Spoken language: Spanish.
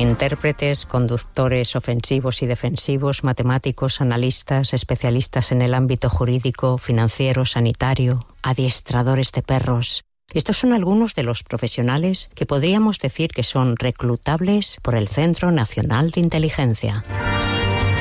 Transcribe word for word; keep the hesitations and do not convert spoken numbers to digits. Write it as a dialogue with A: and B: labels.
A: Intérpretes, conductores ofensivos y defensivos, matemáticos, analistas, especialistas en el ámbito jurídico, financiero, sanitario, adiestradores de perros. Estos son algunos de los profesionales que podríamos decir que son reclutables por el Centro Nacional de Inteligencia.